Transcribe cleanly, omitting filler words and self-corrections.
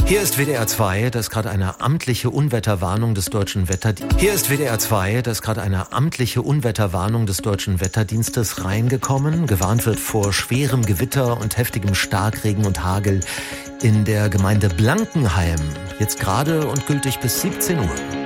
Hier ist WDR 2, das gerade eine amtliche Unwetterwarnung des deutschen Wetterdienstes reingekommen. Gewarnt wird vor schwerem Gewitter und heftigem Starkregen und Hagel in der Gemeinde Blankenheim. Jetzt gerade und gültig bis 17 Uhr.